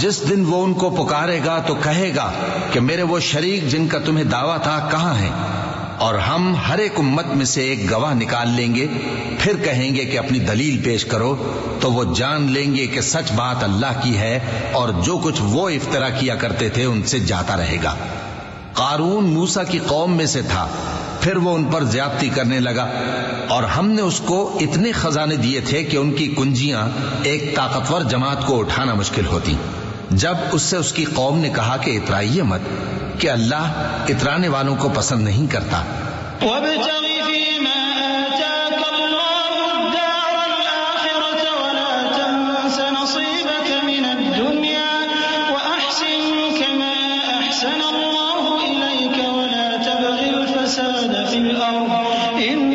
جس دن وہ ان کو پکارے گا تو کہے گا کہ میرے وہ شریک جن کا تمہیں دعویٰ تھا کہاں ہیں؟ اور ہم ہر ایک امت میں سے ایک گواہ نکال لیں گے، پھر کہیں گے کہ اپنی دلیل پیش کرو، تو وہ جان لیں گے کہ سچ بات اللہ کی ہے، اور جو کچھ وہ افترا کیا کرتے تھے ان سے جاتا رہے گا۔ قارون موسیٰ کی قوم میں سے تھا، پھر وہ ان پر زیادتی کرنے لگا، اور ہم نے اس کو اتنے خزانے دیے تھے کہ ان کی کنجیاں ایک طاقتور جماعت کو اٹھانا مشکل ہوتی۔ جب اس سے اس کی قوم نے کہا کہ اترائیے مت، کہ اللہ اترانے والوں کو پسند نہیں کرتا۔ وابتغ فيما آتاك الله الدار الآخرة ولا تنس نصيبك من الدنيا وأحسن كما أحسن الله إليك ولا تبغ الفساد في الأرض